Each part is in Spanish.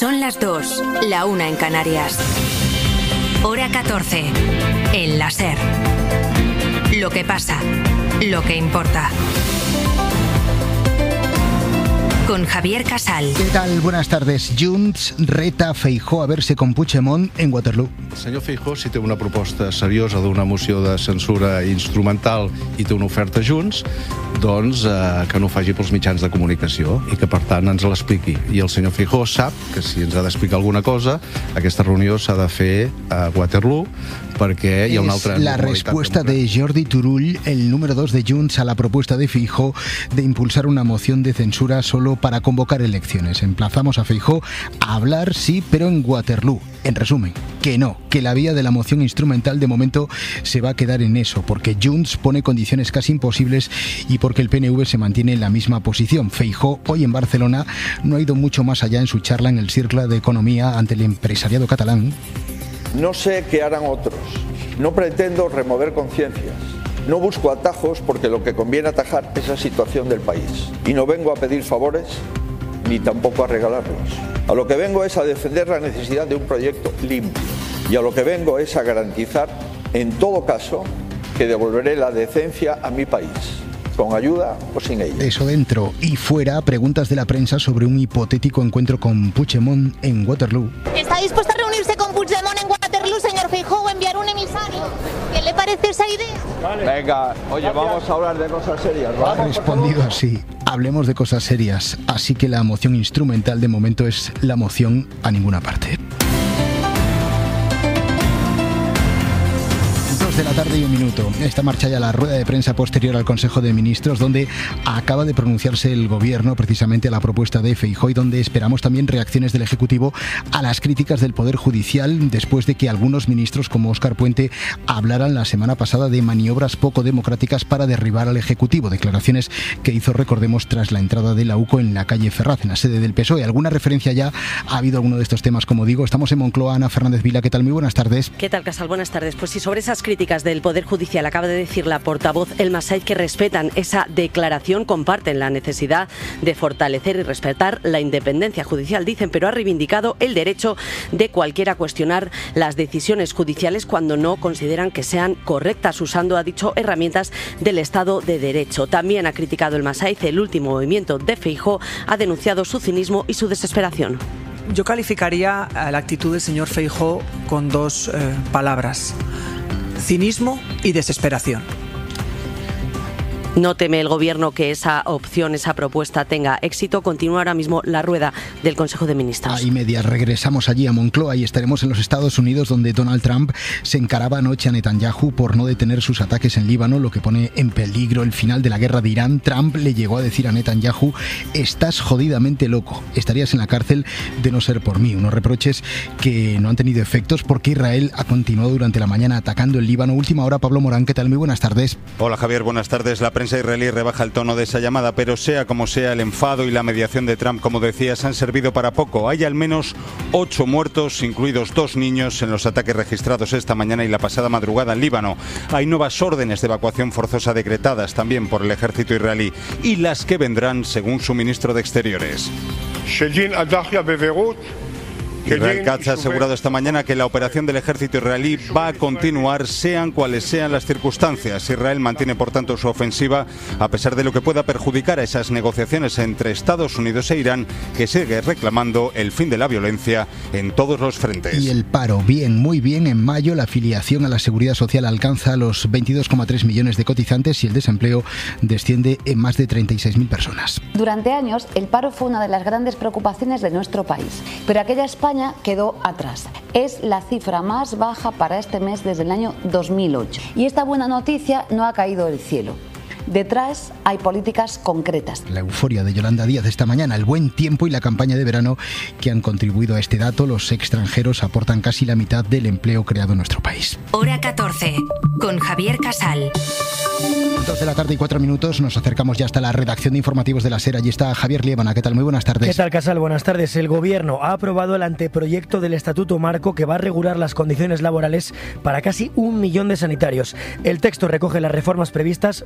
Son las 2, la 1 en Canarias. Hora 14, en la SER. Lo que pasa, lo que importa. Con Javier Casal. ¿Qué tal? Buenas tardes. Junts reta Feijóo a verse con Puigdemont en Waterloo. El senyor Feijóo, si té una proposta seriosa d'una moció de censura instrumental i té una oferta Junts, doncs que no ho faci pels mitjans de comunicació i que, per tant, ens l'expliqui. I el senyor Feijóo sap que si ens ha d'explicar alguna cosa, aquesta reunió s'ha de fer a Waterloo perquè hi ha una altra... Es la respuesta de Jordi Turull, el número 2 de Junts, a la propuesta de Feijóo de impulsar una moción de censura solo para convocar elecciones. Emplazamos a Feijóo a hablar, sí, pero en Waterloo. En resumen, que no, que la vía de la moción instrumental de momento se va a quedar en eso, porque Junts pone condiciones casi imposibles y porque el PNV se mantiene en la misma posición. Feijóo, hoy en Barcelona, no ha ido mucho más allá en su charla en el Cercle de Economía ante el empresariado catalán. No sé qué harán otros. No pretendo remover conciencias. No busco atajos porque lo que conviene atajar es la situación del país. Y no vengo a pedir favores ni tampoco a regalarlos. A lo que vengo es a defender la necesidad de un proyecto limpio. Y a lo que vengo es a garantizar, en todo caso, que devolveré la decencia a mi país, con ayuda o sin ella. Eso dentro y fuera, preguntas de la prensa sobre un hipotético encuentro con Puigdemont en Waterloo. ¿Está dispuesto a reunirse con Puigdemont en Waterloo, señor Feijóo, o enviar un emisario? ¿Qué le parece esa idea? Venga, oye, vamos a hablar de cosas serias, ¿vale? Ha respondido así. Hablemos de cosas serias. Así que la moción instrumental de momento es la moción a ninguna parte. 2 de la tarde y 1 minuto. Esta marcha ya la rueda de prensa posterior al Consejo de Ministros, donde acaba de pronunciarse el Gobierno precisamente a la propuesta de Feijóo y donde esperamos también reacciones del Ejecutivo a las críticas del Poder Judicial después de que algunos ministros como Óscar Puente hablaran la semana pasada de maniobras poco democráticas para derribar al Ejecutivo. Declaraciones que hizo, recordemos, tras la entrada de la UCO en la calle Ferraz, en la sede del PSOE. ¿Alguna referencia ya ha habido alguno de estos temas? Como digo, estamos en Moncloa. Ana Fernández Vila, ¿qué tal? Muy buenas tardes. ¿Qué tal, Casal? Buenas tardes. Pues sí, sobre esas críticas del Poder Judicial acaba de decir la portavoz Elma Said que respetan esa declaración, comparten la necesidad de fortalecer y respetar la independencia judicial, dicen, pero ha reivindicado el derecho de cualquiera a cuestionar las decisiones judiciales cuando no consideran que sean correctas, usando, ha dicho, herramientas del Estado de Derecho. También ha criticado Elma Said el último movimiento de Feijóo, ha denunciado su cinismo y su desesperación. Yo calificaría la actitud del señor Feijóo con dos palabras: cinismo y desesperación. No teme el Gobierno que esa opción, esa propuesta tenga éxito. Continúa ahora mismo la rueda del Consejo de Ministros. Ahí media, regresamos allí a Moncloa y estaremos en los Estados Unidos, donde Donald Trump se encaraba anoche a Netanyahu por no detener sus ataques en Líbano, lo que pone en peligro el final de la guerra de Irán. Trump le llegó a decir a Netanyahu: estás jodidamente loco, estarías en la cárcel de no ser por mí. Unos reproches que no han tenido efectos porque Israel ha continuado durante la mañana atacando el Líbano. Última hora, Pablo Morán, ¿qué tal? Muy buenas tardes. Hola Javier, buenas tardes. La prensa israelí rebaja el tono de esa llamada, pero sea como sea, el enfado y la mediación de Trump, como decías, han servido para poco. Hay al menos 8 muertos, incluidos 2 niños, en los ataques registrados esta mañana y la pasada madrugada en Líbano. Hay nuevas órdenes de evacuación forzosa decretadas también por el ejército israelí y las que vendrán, según su ministro de Exteriores. Israel Katz ha asegurado esta mañana que la operación del ejército israelí va a continuar, sean cuales sean las circunstancias. Israel mantiene, por tanto, su ofensiva, a pesar de lo que pueda perjudicar a esas negociaciones entre Estados Unidos e Irán, que sigue reclamando el fin de la violencia en todos los frentes. Y el paro, bien, muy bien. En mayo la afiliación a la Seguridad Social alcanza los 22,3 millones de cotizantes y el desempleo desciende en más de 36.000 personas. Durante años, el paro fue una de las grandes preocupaciones de nuestro país, pero aquella España quedó atrás. Es la cifra más baja para este mes desde el año 2008. Y esta buena noticia no ha caído del cielo. Detrás hay políticas concretas. La euforia de Yolanda Díaz esta mañana, el buen tiempo y la campaña de verano que han contribuido a este dato. Los extranjeros aportan casi la mitad del empleo creado en nuestro país. Hora 14, con Javier Casal. 2 de la tarde y 4 minutos, nos acercamos ya hasta la redacción de informativos de la SER. Allí está Javier Liébana. ¿Qué tal? Muy buenas tardes. ¿Qué tal, Casal? Buenas tardes. El Gobierno ha aprobado el anteproyecto del Estatuto Marco que va a regular las condiciones laborales para casi 1 millón de sanitarios. El texto recoge las reformas previstas: fin de la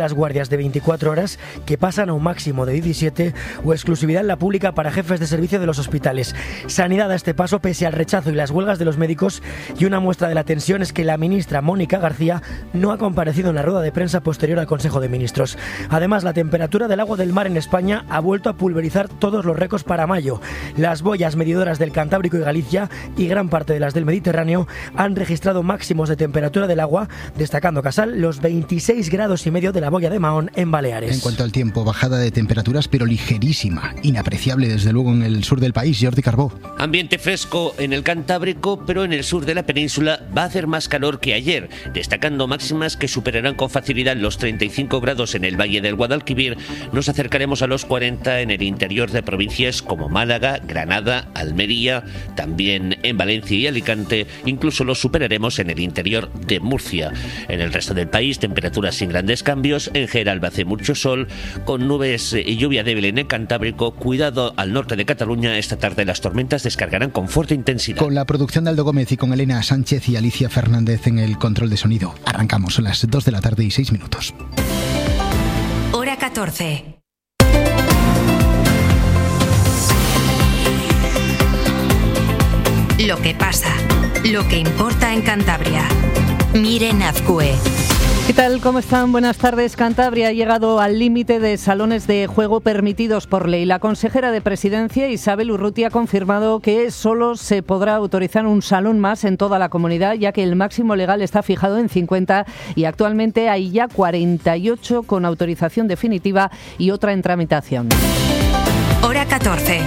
las guardias de 24 horas, que pasan a un máximo de 17, o exclusividad en la pública para jefes de servicio de los hospitales. Sanidad a este paso pese al rechazo y las huelgas de los médicos, y una muestra de la tensión es que la ministra Mónica García no ha comparecido en la rueda de prensa posterior al Consejo de Ministros. Además, la temperatura del agua del mar en España ha vuelto a pulverizar todos los récords para mayo. Las boyas medidoras del Cantábrico y Galicia y gran parte de las del Mediterráneo han registrado máximos de temperatura del agua, destacando Casal los 26,5 grados de la boya de Mahón en Baleares. En cuanto al tiempo, bajada de temperaturas pero ligerísima, inapreciable desde luego en el sur del país. Jordi Carbó. Ambiente fresco en el Cantábrico, pero en el sur de la península va a hacer más calor que ayer, destacando máximas que superarán con facilidad los 35 grados en el Valle del Guadalquivir. Nos acercaremos a los 40 en el interior de provincias como Málaga, Granada, Almería, también en Valencia y Alicante. Incluso los superaremos en el interior de Murcia. En el resto del país, temperaturas sin grandes cambios. En general hace mucho sol, con nubes y lluvia débil en el Cantábrico. Cuidado al norte de Cataluña. Esta tarde las tormentas descargarán con fuerte intensidad. Con la producción de Aldo Gómez y con Elena Sánchez y Alicia Fernández en el control de sonido. Arrancamos, son las 2 de la tarde y 6 minutos. Hora 14. Lo que pasa, lo que importa en Cantabria. Miren Azcue. ¿Qué tal? ¿Cómo están? Buenas tardes. Cantabria ha llegado al límite de salones de juego permitidos por ley. La consejera de Presidencia, Isabel Urrutia, ha confirmado que solo se podrá autorizar un salón más en toda la comunidad, ya que el máximo legal está fijado en 50 y actualmente hay ya 48 con autorización definitiva y otra en tramitación. Hora 14.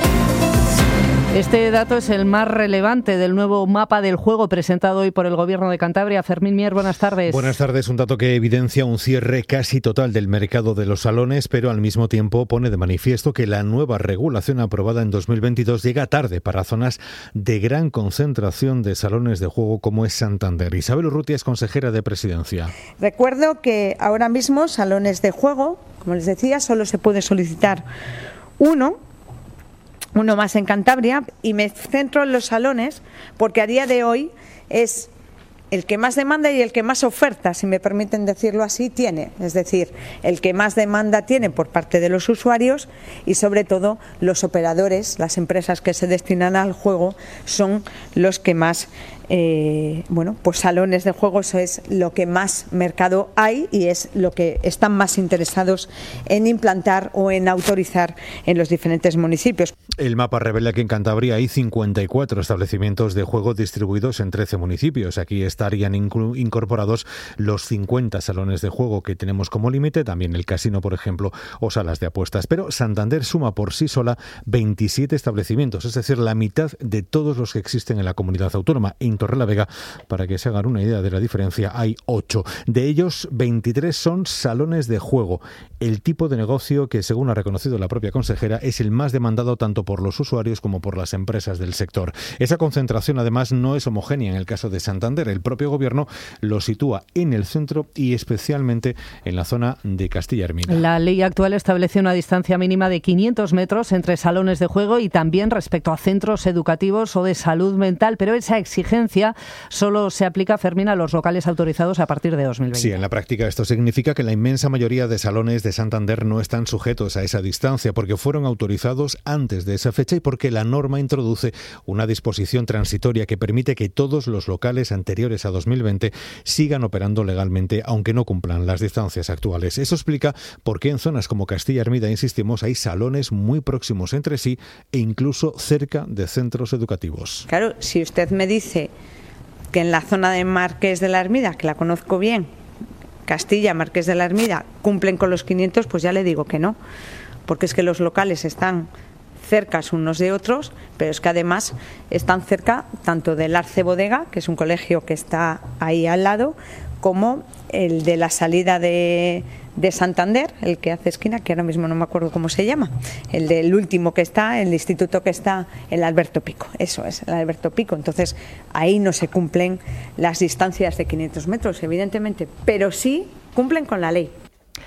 Este dato es el más relevante del nuevo mapa del juego presentado hoy por el Gobierno de Cantabria. Fermín Mier, buenas tardes. Buenas tardes. Un dato que evidencia un cierre casi total del mercado de los salones, pero al mismo tiempo pone de manifiesto que la nueva regulación aprobada en 2022 llega tarde para zonas de gran concentración de salones de juego como es Santander. Isabel Urrutia es consejera de Presidencia. Recuerdo que ahora mismo salones de juego, como les decía, solo se puede solicitar uno más en Cantabria, y me centro en los salones porque a día de hoy es el que más demanda y el que más oferta, si me permiten decirlo así, tiene. Es decir, el que más demanda tiene por parte de los usuarios y sobre todo los operadores, las empresas que se destinan al juego, son los que más pues salones de juegos es lo que más mercado hay y es lo que están más interesados en implantar o en autorizar en los diferentes municipios. El mapa revela que en Cantabria hay 54 establecimientos de juego distribuidos en 13 municipios. Aquí estarían incorporados los 50 salones de juego que tenemos como límite, también el casino, por ejemplo, o salas de apuestas. Pero Santander suma por sí sola 27 establecimientos, es decir, la mitad de todos los que existen en la comunidad autónoma. En Torrelavega, para que se hagan una idea de la diferencia, hay 8. De ellos, 23 son salones de juego. El tipo de negocio que, según ha reconocido la propia consejera, es el más demandado tanto por los usuarios como por las empresas del sector. Esa concentración, además, no es homogénea en el caso de Santander. El propio gobierno lo sitúa en el centro y especialmente en la zona de Castilla-Hermida. La ley actual establece una distancia mínima de 500 metros entre salones de juego y también respecto a centros educativos o de salud mental, pero esa exigencia solo se aplica, Fermín, a los locales autorizados a partir de 2020. Sí, en la práctica esto significa que la inmensa mayoría de salones de Santander no están sujetos a esa distancia porque fueron autorizados antes de esa fecha y porque la norma introduce una disposición transitoria que permite que todos los locales anteriores a 2020 sigan operando legalmente aunque no cumplan las distancias actuales. Eso explica por qué en zonas como Castilla-Hermida, insistimos, hay salones muy próximos entre sí e incluso cerca de centros educativos. Claro, si usted me dice que en la zona de Marqués de la Hermida, que la conozco bien, Castilla, Marqués de la Hermida, cumplen con los 500, pues ya le digo que no, porque es que los locales están cercas unos de otros, pero es que además están cerca tanto del Arce Bodega, que es un colegio que está ahí al lado, como el de la salida de Santander, el que hace esquina, que ahora mismo no me acuerdo cómo se llama, el del último que está, el instituto que está, el Alberto Pico, eso es, el Alberto Pico. Entonces ahí no se cumplen las distancias de 500 metros, evidentemente, pero sí cumplen con la ley.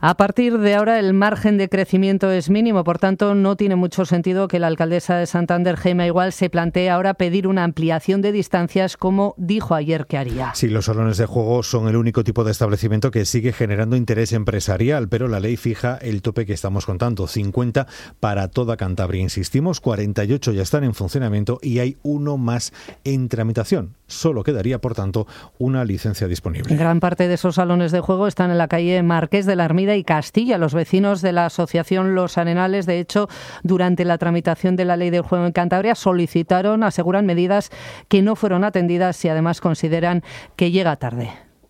A partir de ahora el margen de crecimiento es mínimo, por tanto no tiene mucho sentido que la alcaldesa de Santander, Gema Igual, se plantee ahora pedir una ampliación de distancias como dijo ayer que haría. Sí, los salones de juego son el único tipo de establecimiento que sigue generando interés empresarial, pero la ley fija el tope que estamos contando, 50 para toda Cantabria. Insistimos, 48 ya están en funcionamiento y hay uno más en tramitación. Solo quedaría, por tanto, una licencia disponible. Gran parte de esos salones de juego están en la calle Marqués de la Ermida y Castilla. Los vecinos de la asociación Los Arenales, de hecho, durante la tramitación de la ley del juego en Cantabria, solicitaron, aseguran, medidas que no fueron atendidas y además consideran que llega tarde.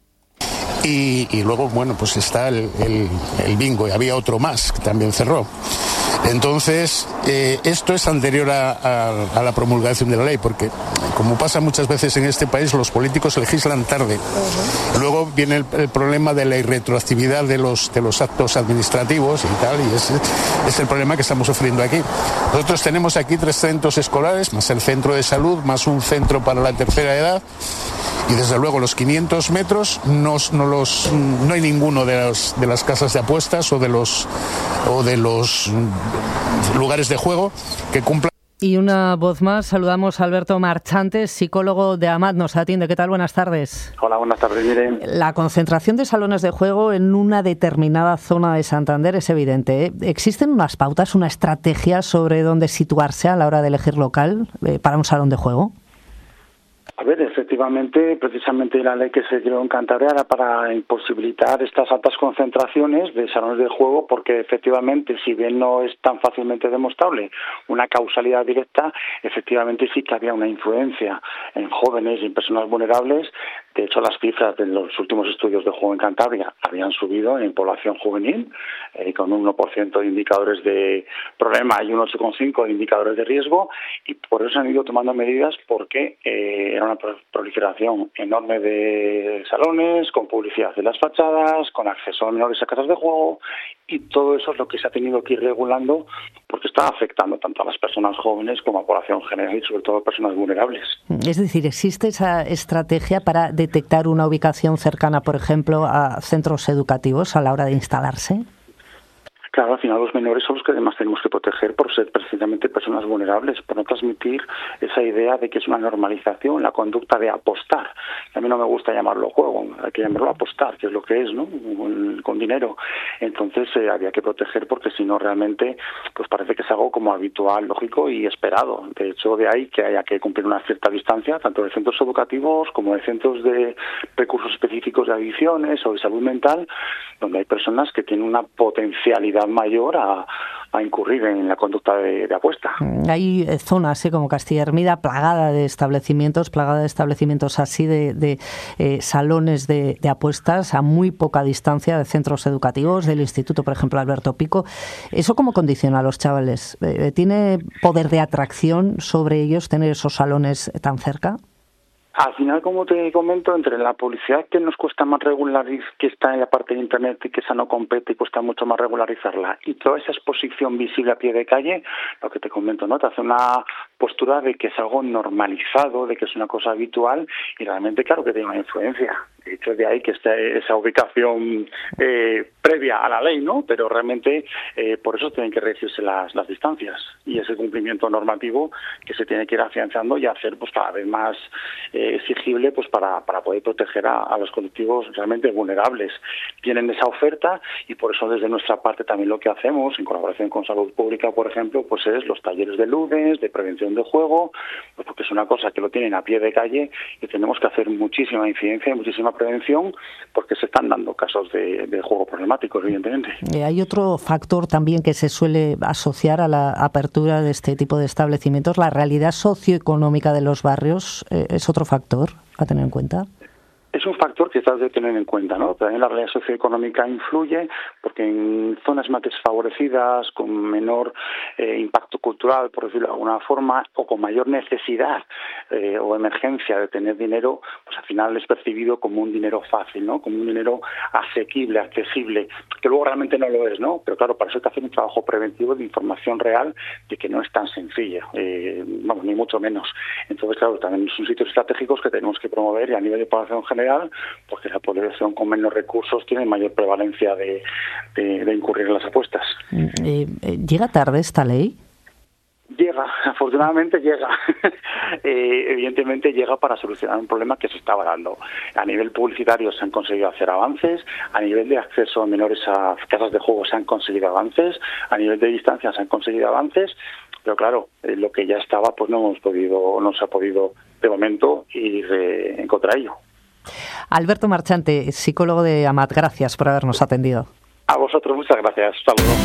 Y luego, bueno, pues está el bingo, y había otro más que también cerró. Entonces, esto es anterior a la promulgación de la ley, porque como pasa muchas veces en este país, los políticos legislan tarde. Luego viene el problema de la irretroactividad de los actos administrativos y tal, y es el problema que estamos sufriendo aquí. Nosotros tenemos aquí 3 centros escolares, más el centro de salud, más un centro para la tercera edad, y desde luego los 500 metros no hay ninguno de las casas de apuestas o de los lugares de juego que cumplan. Y una voz más, saludamos a Alberto Marchantes, psicólogo de AMAT, nos atiende. ¿Qué tal? Buenas tardes. Hola, buenas tardes. Miren, la concentración de salones de juego en una determinada zona de Santander es evidente, ¿eh? ¿Existen unas pautas, una estrategia sobre dónde situarse a la hora de elegir local para un salón de juego? A ver, efectivamente, precisamente la ley que se creó en Cantabria era para imposibilitar estas altas concentraciones de salones de juego, porque efectivamente, si bien no es tan fácilmente demostrable una causalidad directa, efectivamente sí que había una influencia en jóvenes y en personas vulnerables. De hecho, las cifras de los últimos estudios de juego en Cantabria habían subido en población juvenil, con un 1% de indicadores de problema y un 8,5% de indicadores de riesgo, y por eso se han ido tomando medidas, porque era una proliferación enorme de salones, con publicidad en las fachadas, con acceso a menores a casas de juego, y todo eso es lo que se ha tenido que ir regulando, porque está afectando tanto a las personas jóvenes como a la población general y sobre todo a personas vulnerables. Es decir, ¿existe esa estrategia para detectar una ubicación cercana, por ejemplo, a centros educativos a la hora de instalarse? Claro, al final los menores son los que además tenemos que proteger por ser precisamente personas vulnerables, por no transmitir esa idea de que es una normalización, la conducta de apostar. A mí no me gusta llamarlo juego, hay que llamarlo apostar, que es lo que es, ¿no? Con dinero. Entonces había que proteger, porque si no realmente pues parece que es algo como habitual, lógico y esperado. De hecho, de ahí que haya que cumplir una cierta distancia, tanto de centros educativos como de centros de recursos específicos de adicciones o de salud mental, donde hay personas que tienen una potencialidad mayor a incurrir en la conducta de apuesta. Hay zonas como Castilla Hermida plagada de establecimientos así de salones de apuestas a muy poca distancia de centros educativos, del Instituto, por ejemplo, Alberto Pico. ¿Eso cómo condiciona a los chavales? ¿Tiene poder de atracción sobre ellos tener esos salones tan cerca? Al final, como te comento, entre la publicidad que nos cuesta más regularizar, que está en la parte de Internet y que esa no compete y cuesta mucho más regularizarla, y toda esa exposición visible a pie de calle, lo que te comento, ¿no? Te hace una postura de que es algo normalizado, de que es una cosa habitual, y realmente, claro, que tiene una influencia. De hecho, de ahí que esté esa ubicación previa a la ley, ¿no? Pero realmente por eso tienen que reducirse las distancias, y ese cumplimiento normativo que se tiene que ir afianzando y hacer pues cada vez más exigible, pues para poder proteger a los colectivos realmente vulnerables. Tienen esa oferta, y por eso desde nuestra parte también lo que hacemos, en colaboración con Salud Pública, por ejemplo, pues es los talleres de lunes, de prevención de juego, pues porque es una cosa que lo tienen a pie de calle y tenemos que hacer muchísima incidencia y muchísima prevención, porque se están dando casos de juego problemáticos, evidentemente. Hay otro factor también que se suele asociar a la apertura de este tipo de establecimientos, la realidad socioeconómica de los barrios. ¿Es otro factor a tener en cuenta? Es un factor que has de tener en cuenta, ¿no? También la realidad socioeconómica influye, porque en zonas más desfavorecidas, con menor impacto cultural, por decirlo de alguna forma, o con mayor necesidad o emergencia de tener dinero, pues al final es percibido como un dinero fácil, ¿no? Como un dinero asequible, accesible, que luego realmente no lo es, ¿no? Pero claro, para eso hay que hacer un trabajo preventivo de información real de que no es tan sencilla, ni mucho menos. Entonces, claro, también son sitios estratégicos que tenemos que promover, y a nivel de población general, porque la población con menos recursos tiene mayor prevalencia de incurrir en las apuestas. ¿Llega tarde esta ley? Llega, afortunadamente llega. Evidentemente llega para solucionar un problema que se estaba dando. A nivel publicitario se han conseguido hacer avances, a nivel de acceso a menores a casas de juego se han conseguido avances, a nivel de distancia se han conseguido avances, pero claro, lo que ya estaba pues no se ha podido de momento ir en contra de ello. Alberto Marchante, psicólogo de AMAT, gracias por habernos atendido. A vosotros, muchas gracias. Saludos.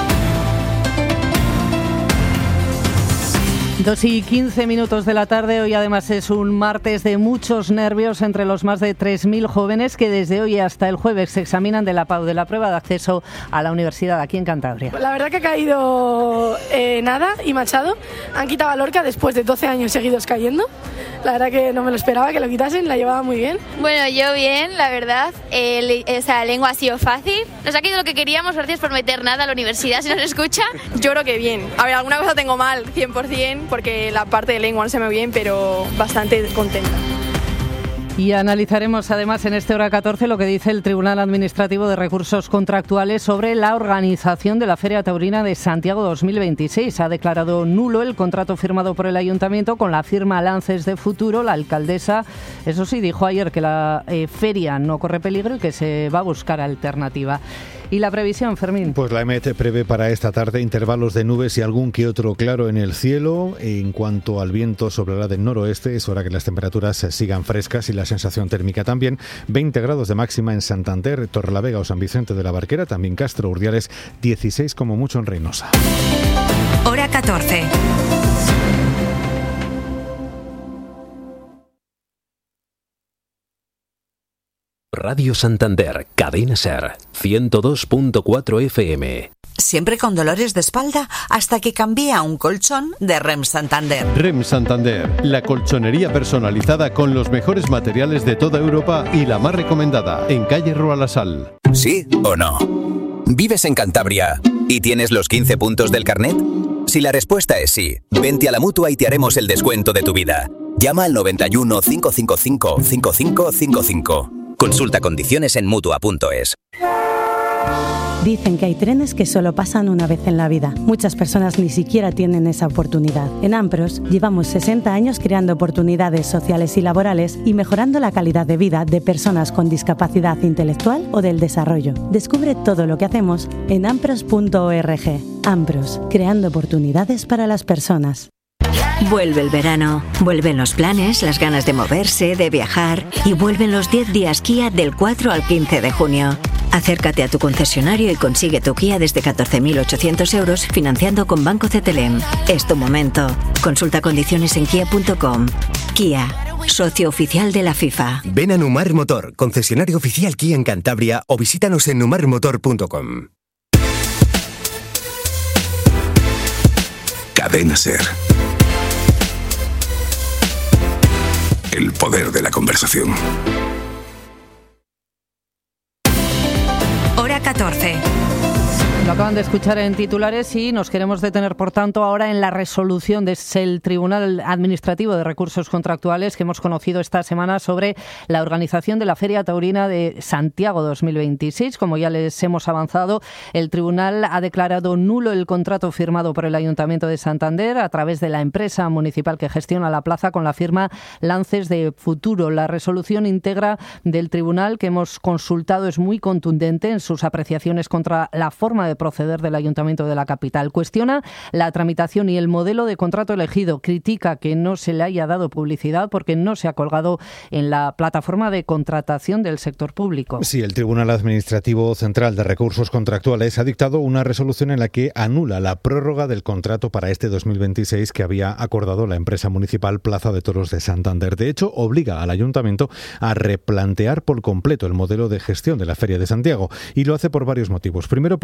2:15 de la tarde. Hoy además es un martes de muchos nervios entre los más de 3.000 jóvenes que desde hoy hasta el jueves se examinan de la PAU, de la prueba de acceso a la universidad aquí en Cantabria. La verdad que ha caído Nada y Machado. Han quitado a Lorca después de 12 años seguidos cayendo. La verdad que no me lo esperaba que lo quitasen, la llevaba muy bien. Bueno, yo bien, la verdad. Esa lengua ha sido fácil. Nos ha quedado lo que queríamos, gracias por meter Nada a la universidad, si nos escucha. Yo creo que bien. A ver, alguna cosa tengo mal, 100%, porque la parte de lengua no se me ve bien, pero bastante contenta. Y analizaremos además en este Hora 14 lo que dice el Tribunal Administrativo de Recursos Contractuales sobre la organización de la Feria Taurina de Santiago 2026. Ha declarado nulo el contrato firmado por el Ayuntamiento con la firma Lances de Futuro. La alcaldesa, eso sí, dijo ayer que la feria no corre peligro y que se va a buscar alternativa. ¿Y la previsión, Fermín? Pues la EMET prevé para esta tarde intervalos de nubes y algún que otro claro en el cielo. En cuanto al viento, soplará del noroeste. Es hora que las temperaturas sigan frescas y la sensación térmica también. 20 grados de máxima en Santander, Torrelavega o San Vicente de la Barquera, también Castro, Urdiales, 16 como mucho en Reynosa. Hora 14. Radio Santander, Cadena Ser, 102.4 FM. Siempre con dolores de espalda hasta que cambié a un colchón de REM Santander. REM Santander, la colchonería personalizada con los mejores materiales de toda Europa y la más recomendada, en calle Rua La Sal. ¿Sí o no? ¿Vives en Cantabria y tienes los 15 puntos del carnet? Si la respuesta es sí, vente a la Mutua y te haremos el descuento de tu vida. Llama al 91 555 5555. Consulta condiciones en Mutua.es. Dicen que hay trenes que solo pasan una vez en la vida. Muchas personas ni siquiera tienen esa oportunidad. En Ampros llevamos 60 años creando oportunidades sociales y laborales y mejorando la calidad de vida de personas con discapacidad intelectual o del desarrollo. Descubre todo lo que hacemos en ampros.org. Ampros, creando oportunidades para las personas. Vuelve el verano, vuelven los planes, las ganas de moverse, de viajar y vuelven los 10 días Kia del 4 al 15 de junio. Acércate a tu concesionario y consigue tu Kia desde 14.800 euros financiando con Banco CTLM. Es tu momento. Consulta condiciones en kia.com. Kia, socio oficial de la FIFA. Ven a Numar Motor, concesionario oficial Kia en Cantabria, o visítanos en numarmotor.com. Cadena Ser. El poder de la conversación. Hora 14. Lo acaban de escuchar en titulares y nos queremos detener, por tanto, ahora en la resolución del Tribunal Administrativo de Recursos Contractuales que hemos conocido esta semana sobre la organización de la Feria Taurina de Santiago 2026. Como ya les hemos avanzado, el Tribunal ha declarado nulo el contrato firmado por el Ayuntamiento de Santander a través de la empresa municipal que gestiona la plaza con la firma Lances de Futuro. La resolución íntegra del Tribunal que hemos consultado es muy contundente en sus apreciaciones contra la forma de proceder del Ayuntamiento de la capital. Cuestiona la tramitación y el modelo de contrato elegido. Critica que no se le haya dado publicidad porque no se ha colgado en la plataforma de contratación del sector público. Sí, el Tribunal Administrativo Central de Recursos Contractuales ha dictado una resolución en la que anula la prórroga del contrato para este 2026 que había acordado la empresa municipal Plaza de Toros de Santander. De hecho, obliga al Ayuntamiento a replantear por completo el modelo de gestión de la Feria de Santiago y lo hace por varios motivos. Primero, porque el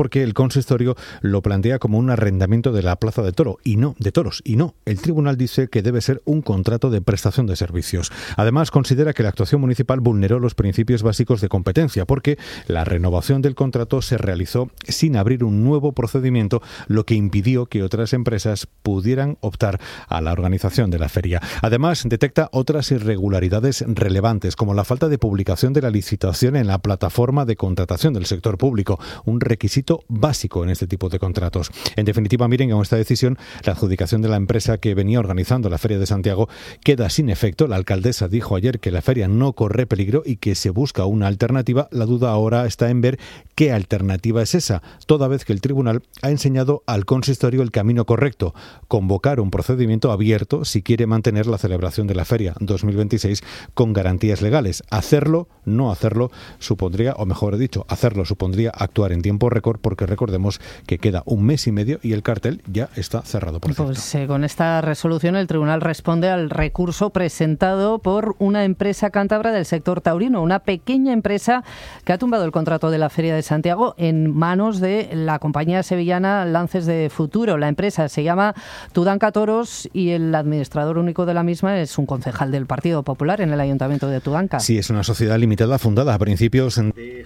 consistorio lo plantea como un arrendamiento de la plaza de toros y no. El tribunal dice que debe ser un contrato de prestación de servicios. Además, considera que la actuación municipal vulneró los principios básicos de competencia porque la renovación del contrato se realizó sin abrir un nuevo procedimiento, lo que impidió que otras empresas pudieran optar a la organización de la feria. Además, detecta otras irregularidades relevantes, como la falta de publicación de la licitación en la plataforma de contratación del sector público, un requisito básico en este tipo de contratos. En definitiva, miren, con esta decisión, la adjudicación de la empresa que venía organizando la Feria de Santiago queda sin efecto. La alcaldesa dijo ayer que la feria no corre peligro y que se busca una alternativa. La duda ahora está en ver qué alternativa es esa, toda vez que el tribunal ha enseñado al consistorio el camino correcto: convocar un procedimiento abierto si quiere mantener la celebración de la Feria 2026 con garantías legales. No hacerlo supondría, o mejor dicho, hacerlo supondría actuar en tiempo récord, porque recordemos que queda un mes y medio y el cartel ya está cerrado, por cierto. Pues con esta resolución el tribunal responde al recurso presentado por una empresa cántabra del sector taurino, una pequeña empresa que ha tumbado el contrato de la Feria de Santiago en manos de la compañía sevillana Lances de Futuro. La empresa se llama Tudanca Toros y el administrador único de la misma es un concejal del Partido Popular en el Ayuntamiento de Tudanca. Sí, es una sociedad limitada fundada a principios de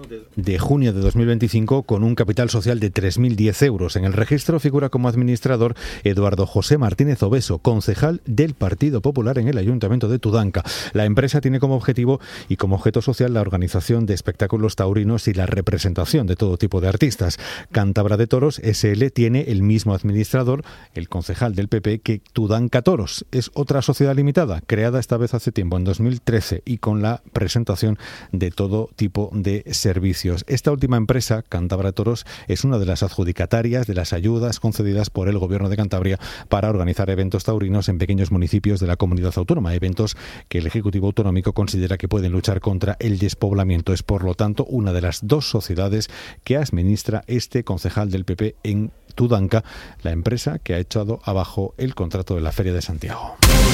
junio de 2025 con un capital social de 3.010 euros. En el registro figura como administrador Eduardo José Martínez Obeso, concejal del Partido Popular en el Ayuntamiento de Tudanca. La empresa tiene como objetivo y como objeto social la organización de espectáculos taurinos y la representación de todo tipo de artistas. Cántabra de Toros SL tiene el mismo administrador, el concejal del PP, que Tudanca Toros. Es otra sociedad limitada, creada esta vez hace tiempo, en 2013, y con la presentación de todo tipo de servicios. Esta última empresa, Cántabra Toros, es una de las adjudicatarias de las ayudas concedidas por el Gobierno de Cantabria para organizar eventos taurinos en pequeños municipios de la comunidad autónoma, eventos que el Ejecutivo Autonómico considera que pueden luchar contra el despoblamiento. Es, por lo tanto, una de las dos sociedades que administra este concejal del PP en Tudanca, la empresa que ha echado abajo el contrato de la Feria de Santiago.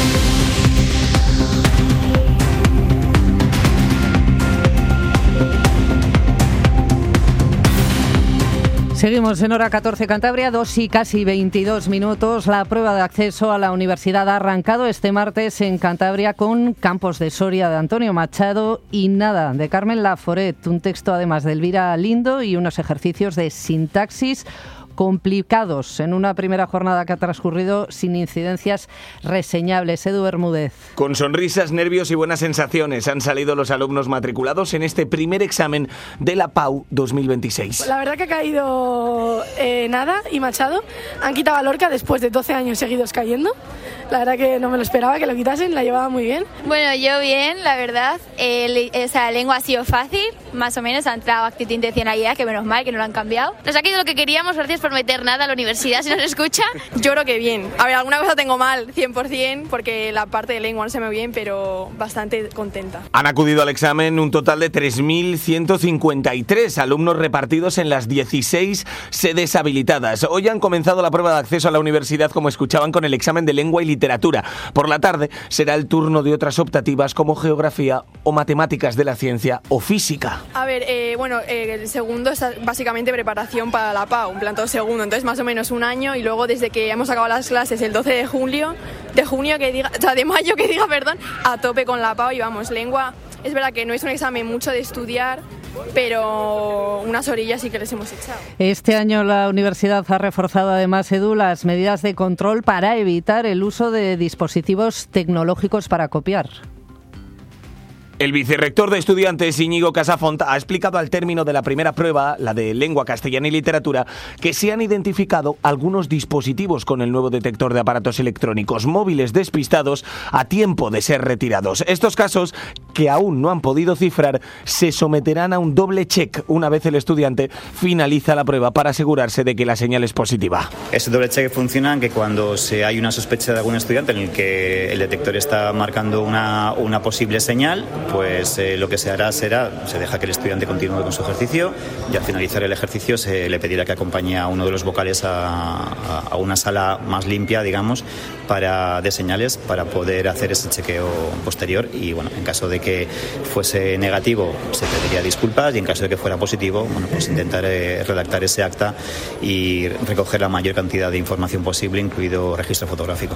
Seguimos en hora 14 Cantabria, 2 y casi 22 minutos. La prueba de acceso a la universidad ha arrancado este martes en Cantabria con Campos de Soria de Antonio Machado y Nada de Carmen Laforet. Un texto además de Elvira Lindo y unos ejercicios de sintaxis complicados en una primera jornada que ha transcurrido sin incidencias reseñables. Edu Bermúdez. Con sonrisas, nervios y buenas sensaciones han salido los alumnos matriculados en este primer examen de la PAU 2026. La verdad que ha caído Nada y Machado. Han quitado a Lorca después de 12 años seguidos cayendo. La verdad que no me lo esperaba que lo quitasen, la llevaba muy bien. Bueno, yo bien, la verdad. La lengua ha sido fácil, más o menos. Ha entrado actitud e intencionalidad, que menos mal que no lo han cambiado. Nos ha quedado lo que queríamos. Gracias por meter Nada a la universidad, si nos escucha. Yo creo que bien. A ver, alguna cosa tengo mal, 100%, porque la parte de lengua no se me ve bien, pero bastante contenta. Han acudido al examen un total de 3.153 alumnos repartidos en las 16 sedes habilitadas. Hoy han comenzado la prueba de acceso a la universidad, como escuchaban, con el examen de lengua y literatura. Por la tarde será el turno de otras optativas como geografía o matemáticas de la ciencia o física. A ver, el segundo es básicamente preparación para la PAU, un plan todo segundo, entonces más o menos un año, y luego desde que hemos acabado las clases el 12 de mayo, a tope con la PAU. Y vamos, lengua, es verdad que no es un examen mucho de estudiar, pero unas orillas sí que les hemos echado. Este año la universidad ha reforzado además, Edu, las medidas de control para evitar el uso de dispositivos tecnológicos para copiar. El vicerrector de estudiantes, Íñigo Casafont, ha explicado al término de la primera prueba, la de lengua castellana y literatura, que se han identificado algunos dispositivos con el nuevo detector de aparatos electrónicos móviles despistados a tiempo de ser retirados. Estos casos, que aún no han podido cifrar, se someterán a un doble check una vez el estudiante finaliza la prueba para asegurarse de que la señal es positiva. Este doble check funciona en que cuando hay una sospecha de algún estudiante en el que el detector está marcando una posible señal, pues lo que se hará será, se deja que el estudiante continúe con su ejercicio y al finalizar el ejercicio se le pedirá que acompañe a uno de los vocales a una sala más limpia, digamos, de señales para poder hacer ese chequeo posterior y bueno, en caso de que fuese negativo se pediría disculpas y en caso de que fuera positivo, bueno, pues intentar redactar ese acta y recoger la mayor cantidad de información posible, incluido registro fotográfico.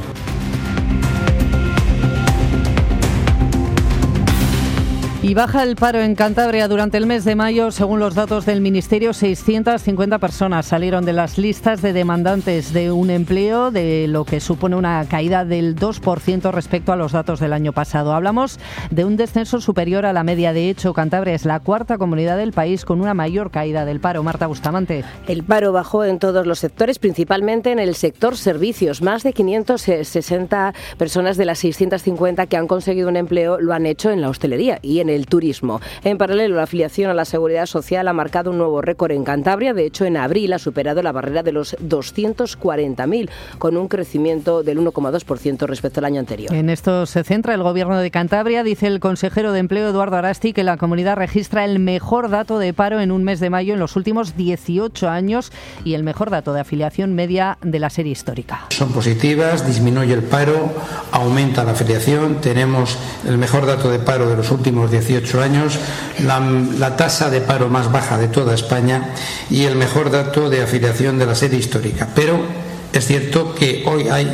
Y baja el paro en Cantabria durante el mes de mayo. Según los datos del Ministerio, 650 personas salieron de las listas de demandantes de un empleo, de lo que supone una caída del 2% respecto a los datos del año pasado. Hablamos de un descenso superior a la media. De hecho, Cantabria es la cuarta comunidad del país con una mayor caída del paro. Marta Bustamante. El paro bajó en todos los sectores, principalmente en el sector servicios. Más de 560 personas de las 650 que han conseguido un empleo lo han hecho en la hostelería y en el turismo. En paralelo, la afiliación a la Seguridad Social ha marcado un nuevo récord en Cantabria. De hecho, en abril ha superado la barrera de los 240.000, con un crecimiento del 1,2% respecto al año anterior. En esto se centra el Gobierno de Cantabria. Dice el consejero de Empleo, Eduardo Arasti, que la comunidad registra el mejor dato de paro en un mes de mayo en los últimos 18 años y el mejor dato de afiliación media de la serie histórica. Son positivas, disminuye el paro, aumenta la afiliación, tenemos el mejor dato de paro de los últimos 18 años, la tasa de paro más baja de toda España y el mejor dato de afiliación de la serie histórica. Pero es cierto que hoy hay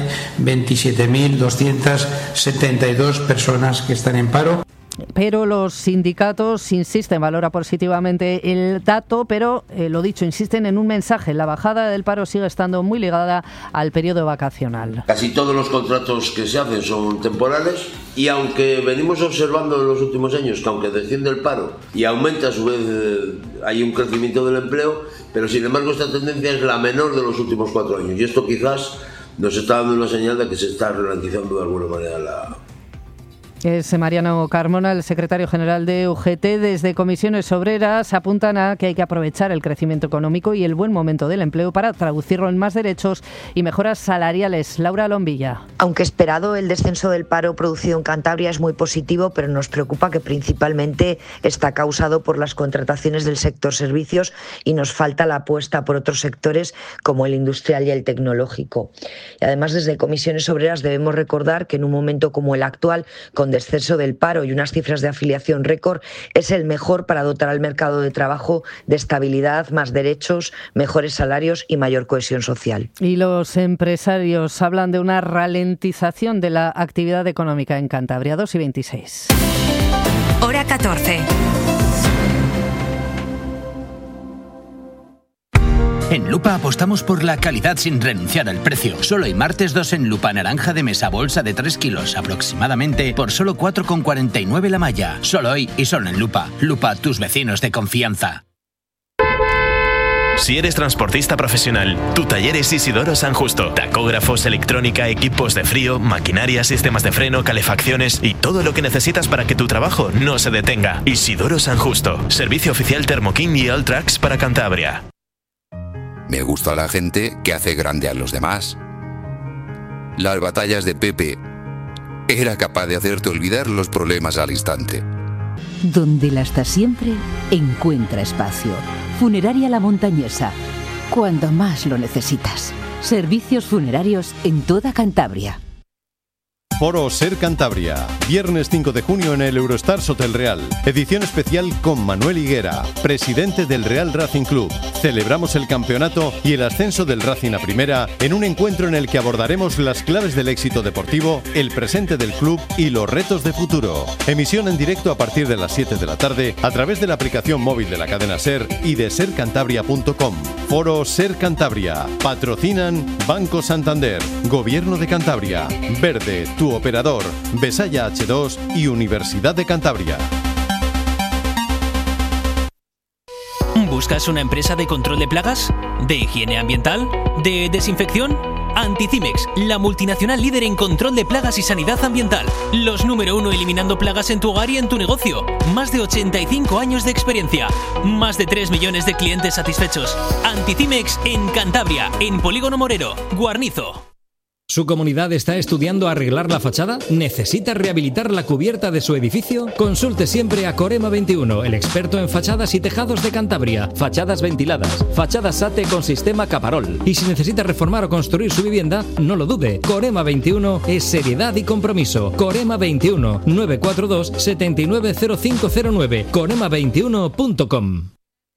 27.272 personas que están en paro. Pero los sindicatos insisten, valora positivamente el dato, pero lo dicho, insisten en un mensaje. La bajada del paro sigue estando muy ligada al periodo vacacional. Casi todos los contratos que se hacen son temporales y aunque venimos observando en los últimos años que aunque desciende el paro y aumenta a su vez, hay un crecimiento del empleo, pero sin embargo esta tendencia es la menor de los últimos 4 años y esto quizás nos está dando una señal de que se está ralentizando de alguna manera la... Es Mariano Carmona, el secretario general de UGT. Desde Comisiones Obreras apuntan a que hay que aprovechar el crecimiento económico y el buen momento del empleo para traducirlo en más derechos y mejoras salariales. Laura Lombilla. Aunque esperado, el descenso del paro producido en Cantabria es muy positivo, pero nos preocupa que principalmente está causado por las contrataciones del sector servicios y nos falta la apuesta por otros sectores como el industrial y el tecnológico. Y además, desde Comisiones Obreras debemos recordar que en un momento como el actual, con descenso del paro y unas cifras de afiliación récord, es el mejor para dotar al mercado de trabajo de estabilidad, más derechos, mejores salarios y mayor cohesión social. Y los empresarios hablan de una ralentización de la actividad económica en Cantabria. 2:26. Hora 14. En Lupa apostamos por la calidad sin renunciar al precio. Solo hay martes 2 en Lupa naranja de mesa bolsa de 3 kilos aproximadamente por solo 4,49 la malla. Solo hoy y solo en Lupa. Lupa, tus vecinos de confianza. Si eres transportista profesional, tu taller es Isidoro San Justo. Tacógrafos, electrónica, equipos de frío, maquinaria, sistemas de freno, calefacciones y todo lo que necesitas para que tu trabajo no se detenga. Isidoro San Justo. Servicio oficial Thermoking y Alltrax para Cantabria. Me gusta la gente que hace grande a los demás. Las batallas de Pepe era capaz de hacerte olvidar los problemas al instante. Donde la está siempre, encuentra espacio. Funeraria La Montañesa. Cuando más lo necesitas. Servicios funerarios en toda Cantabria. Foro Ser Cantabria, viernes 5 de junio en el Eurostars Hotel Real. Edición especial con Manuel Higuera, presidente del Real Racing Club. Celebramos el campeonato y el ascenso del Racing a Primera en un encuentro en el que abordaremos las claves del éxito deportivo, el presente del club y los retos de futuro. Emisión en directo a partir de las 7 de la tarde a través de la aplicación móvil de la cadena Ser y de sercantabria.com. Foro Ser Cantabria. Patrocinan Banco Santander, Gobierno de Cantabria, Verde, Tu Operador, Besaya H2 y Universidad de Cantabria. ¿Buscas una empresa de control de plagas? ¿De higiene ambiental? ¿De desinfección? Anticimex, la multinacional líder en control de plagas y sanidad ambiental. Los número 1 eliminando plagas en tu hogar y en tu negocio. Más de 85 años de experiencia. Más de 3 millones de clientes satisfechos. Anticimex en Cantabria, en Polígono Morero, Guarnizo. ¿Su comunidad está estudiando arreglar la fachada? ¿Necesita rehabilitar la cubierta de su edificio? Consulte siempre a Corema 21, el experto en fachadas y tejados de Cantabria. Fachadas ventiladas, fachadas SATE con sistema Caparol. Y si necesita reformar o construir su vivienda, no lo dude. Corema 21 es seriedad y compromiso. Corema 21 942 790509. Corema21.com.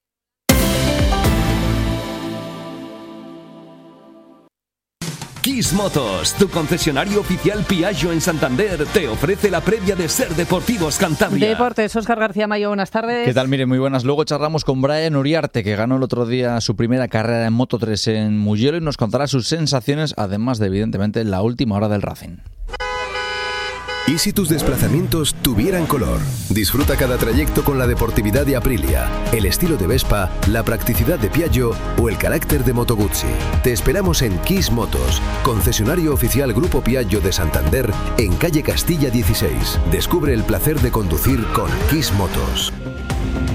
Kiss Motos, tu concesionario oficial Piaggio en Santander, te ofrece la previa de Ser Deportivos Cantabria. Deportes, Óscar García Mayo, buenas tardes. ¿Qué tal? Mire, muy buenas. Luego charlamos con Brian Uriarte, que ganó el otro día su primera carrera en Moto3 en Mugello y nos contará sus sensaciones, además de, evidentemente, la última hora del Racing. ¿Y si tus desplazamientos tuvieran color? Disfruta cada trayecto con la deportividad de Aprilia, el estilo de Vespa, la practicidad de Piaggio o el carácter de Moto Guzzi. Te esperamos en Kiss Motos, concesionario oficial Grupo Piaggio de Santander, en calle Castilla 16. Descubre el placer de conducir con Kiss Motos.